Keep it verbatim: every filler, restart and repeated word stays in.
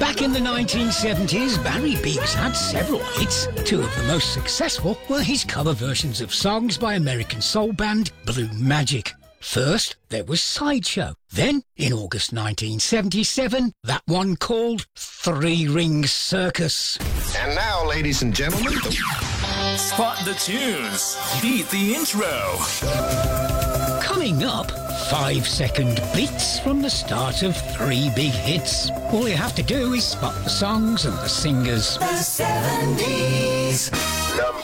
Back in the nineteen seventies, Barry Biggs had several hits. Two of the most successful were his cover versions of songs by American soul band Blue Magic. First, there was Sideshow. Then, in August nineteen seventy-seven, that one called Three Ring Circus. And now, ladies and gentlemen... Spot the tunes. Beat the intro. Coming up, five-second bits from the start of three big hits. All you have to do is spot the songs and the singers. The seventies. Number